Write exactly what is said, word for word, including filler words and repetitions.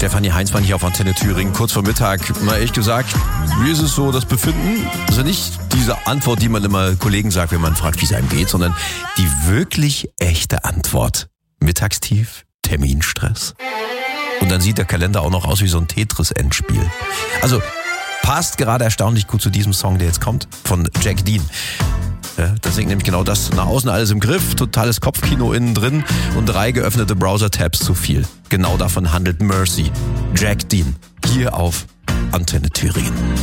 Stefanie Heinzmann hier auf Antenne Thüringen, kurz vor Mittag. Mal ehrlich gesagt, wie ist es so, das Befinden? Also nicht diese Antwort, die man immer Kollegen sagt, wenn man fragt, wie es einem geht, sondern die wirklich echte Antwort. Mittagstief, Terminstress. Und dann sieht der Kalender auch noch aus wie so ein Tetris-Endspiel. Also passt gerade erstaunlich gut zu diesem Song, der jetzt kommt, von Jack Dean. Ja, das singt nämlich genau das. Nach außen alles im Griff, totales Kopfkino innen drin und drei geöffnete Browser-Tabs zu viel. Genau davon handelt Mercy. Jack Dean. Hier auf Antenne Thüringen.